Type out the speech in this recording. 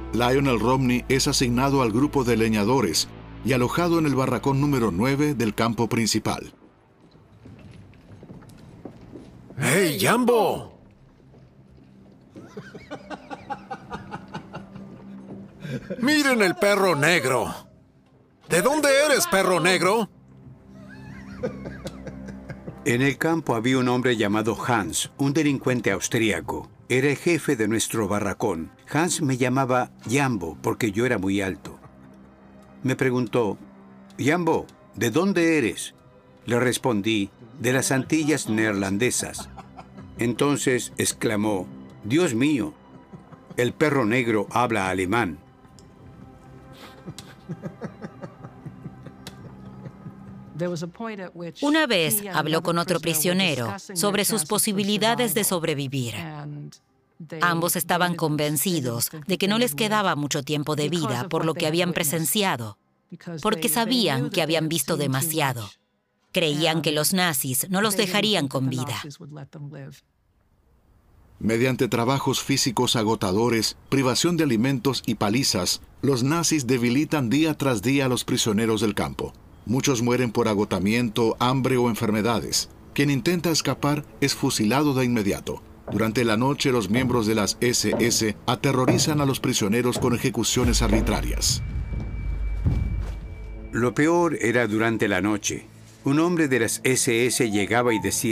Lionel Romney es asignado al grupo de leñadores y alojado en el barracón número 9 del campo principal. ¡Hey, Jambo! ¡Miren el perro negro! ¿De dónde eres, perro negro? En el campo había un hombre llamado Hans, un delincuente austríaco. Era el jefe de nuestro barracón. Hans me llamaba Jambo porque yo era muy alto. Me preguntó, Jambo, ¿de dónde eres? Le respondí, de las Antillas Neerlandesas. Entonces exclamó, Dios mío, el perro negro habla alemán. Una vez habló con otro prisionero sobre sus posibilidades de sobrevivir. Ambos estaban convencidos de que no les quedaba mucho tiempo de vida por lo que habían presenciado, porque sabían que habían visto demasiado. Creían que los nazis no los dejarían con vida. Mediante trabajos físicos agotadores, privación de alimentos y palizas, los nazis debilitan día tras día a los prisioneros del campo. Muchos mueren por agotamiento, hambre o enfermedades. Quien intenta escapar es fusilado de inmediato. Durante la noche, los miembros de las SS aterrorizan a los prisioneros con ejecuciones arbitrarias. Lo peor era durante la noche. Un hombre de las SS llegaba y decía,